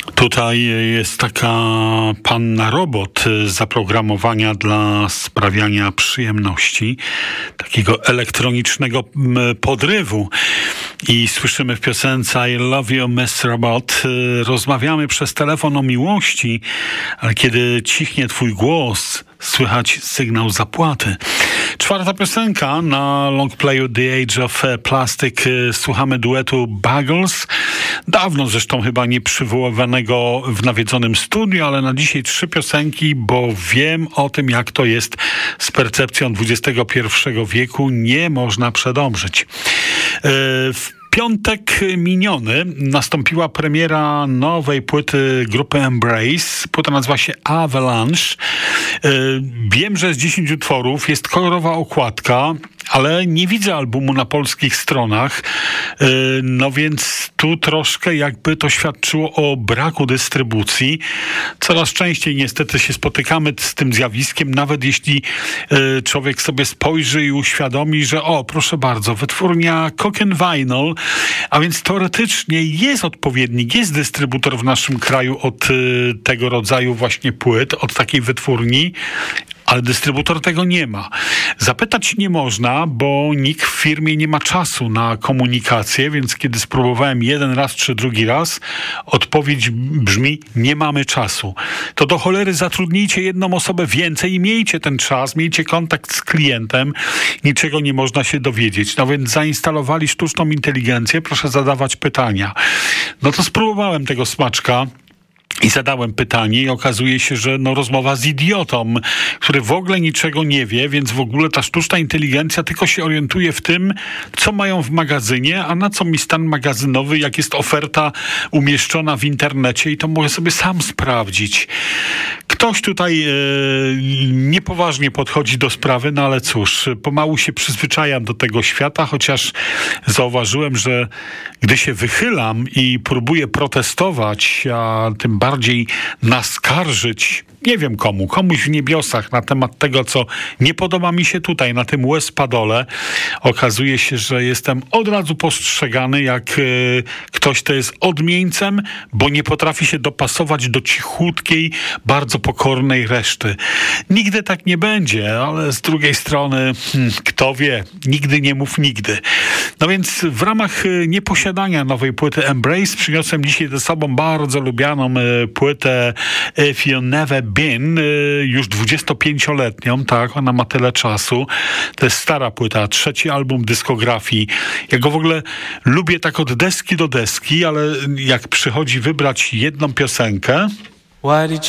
Tutaj jest taka panna robot zaprogramowania dla sprawiania przyjemności, takiego elektronicznego podrywu. I słyszymy w piosence I Love You, Miss Robot. Rozmawiamy przez telefon o miłości, ale kiedy cichnie twój głos, słychać sygnał zapłaty. Czwarta piosenka na longplayu The Age of Plastic. Słuchamy duetu Buggles. Dawno zresztą chyba nie przywoływanego w nawiedzonym studiu, ale na dzisiaj 3 piosenki, bo wiem o tym, jak to jest z percepcją XXI wieku. Nie można przedążyć. W piątek miniony nastąpiła premiera nowej płyty grupy Embrace. Płyta nazywa się Avalanche. Wiem, że z 10 utworów, jest kolorowa okładka, ale nie widzę albumu na polskich stronach. No więc tu troszkę jakby to świadczyło o braku dystrybucji. Coraz częściej niestety się spotykamy z tym zjawiskiem, nawet jeśli człowiek sobie spojrzy i uświadomi, że proszę bardzo, wytwórnia Cock and Vinyl, a więc teoretycznie jest odpowiednik, jest dystrybutor w naszym kraju od tego rodzaju właśnie płyt, od takiej wytwórni, ale dystrybutor tego nie ma. Zapytać nie można, bo nikt w firmie nie ma czasu na komunikację, więc kiedy spróbowałem jeden raz czy drugi raz, odpowiedź brzmi: nie mamy czasu. To do cholery zatrudnijcie jedną osobę więcej i miejcie ten czas, miejcie kontakt z klientem. Niczego nie można się dowiedzieć. No więc zainstalowali sztuczną inteligencję, proszę zadawać pytania. No to spróbowałem tego smaczka i zadałem pytanie i okazuje się, że rozmowa z idiotą, który w ogóle niczego nie wie, więc w ogóle ta sztuczna inteligencja tylko się orientuje w tym, co mają w magazynie, a na co mi stan magazynowy, jak jest oferta umieszczona w internecie, i to mogę sobie sam sprawdzić. Ktoś tutaj niepoważnie podchodzi do sprawy, no ale cóż, pomału się przyzwyczajam do tego świata, chociaż zauważyłem, że gdy się wychylam i próbuję protestować, a tym bardziej naskarżyć, nie wiem komuś w niebiosach na temat tego, co nie podoba mi się tutaj, na tym łez-padole, okazuje się, że jestem od razu postrzegany jak ktoś, kto jest odmieńcem, bo nie potrafi się dopasować do cichutkiej, bardzo pokornej reszty. Nigdy tak nie będzie, ale z drugiej strony, kto wie, nigdy nie mów nigdy. No więc w ramach nieposiadania nowej płyty Embrace przyniosłem dzisiaj ze sobą bardzo lubianą płytę If You Never Been, już 25-letnią, tak, ona ma tyle czasu. To jest stara płyta, 3. album dyskografii. Ja go w ogóle lubię tak od deski do deski, ale jak przychodzi wybrać jedną piosenkę,